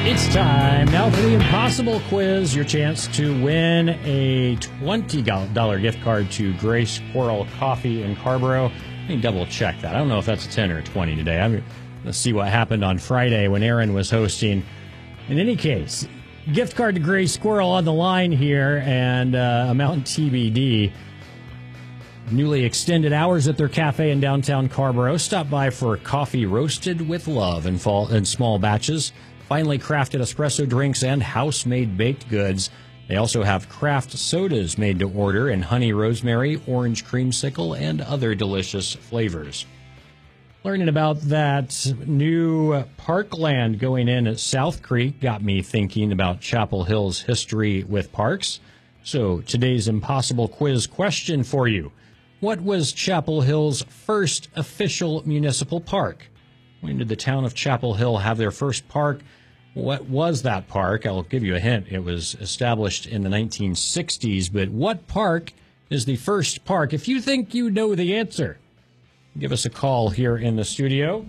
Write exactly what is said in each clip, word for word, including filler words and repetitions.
It's time now for the Impossible Quiz, your chance to win a twenty dollars gift card to Gray Squirrel Coffee in Carrboro. Let me double check that. I don't know if that's a ten or a twenty today. I'm going to see what happened on Friday when Aaron was hosting. In any case, gift card to Gray Squirrel on the line here, and uh, amount T B D. Newly extended hours at their cafe in downtown Carrboro. Stop by for coffee roasted with love in, fall, in small batches. Finely crafted espresso drinks and house-made baked goods. They also have craft sodas made to order in honey rosemary, orange creamsicle, and other delicious flavors. Learning about that new parkland going in at South Creek got me thinking about Chapel Hill's history with parks. So today's Impossible Quiz question for you. What was Chapel Hill's first official municipal park? When did the town of Chapel Hill have their first park? What was that park? I'll give you a hint. It was established in the nineteen sixties, but what park is the first park? If you think you know the answer, give us a call here in the studio.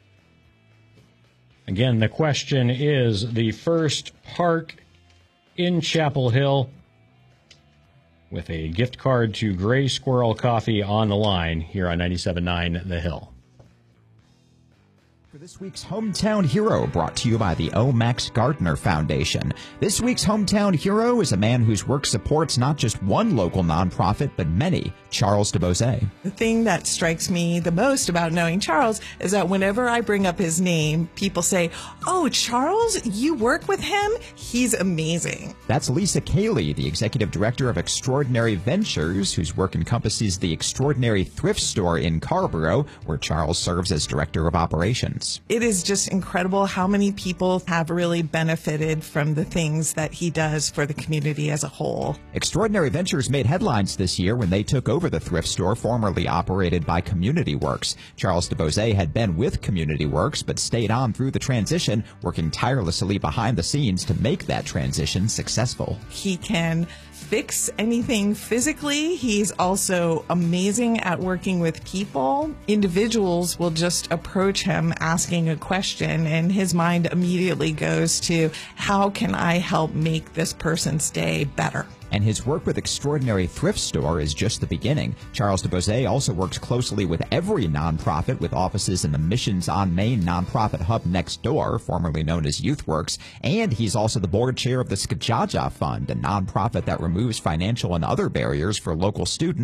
Again, the question is the first park in Chapel Hill, with a gift card to Gray Squirrel Coffee on the line here on ninety-seven point nine The Hill. For this week's Hometown Hero, brought to you by the O. Max Gardner Foundation. This week's Hometown Hero is a man whose work supports not just one local nonprofit, but many, Charles DeBose. The thing that strikes me the most about knowing Charles is that whenever I bring up his name, people say, "Oh, Charles, you work with him? He's amazing." That's Lisa Cayley, the executive director of Extraordinary Ventures, whose work encompasses the Extraordinary Thrift Store in Carrboro, where Charles serves as director of operations. It is just incredible how many people have really benefited from the things that he does for the community as a whole. Extraordinary Ventures made headlines this year when they took over the thrift store formerly operated by Community Works. Charles DeBose had been with Community Works but stayed on through the transition, working tirelessly behind the scenes to make that transition successful. He can fix anything physically. He's also amazing at working with people. Individuals will just approach him asking a question, and his mind immediately goes to, how can I help make this person's day better? And his work with Extraordinary Thrift Store is just the beginning. Charles DeBose also works closely with every nonprofit with offices in the Missions on Main nonprofit hub next door, formerly known as YouthWorks, and he's also the board chair of the Skajaja Fund, a nonprofit that removes financial and other barriers for local students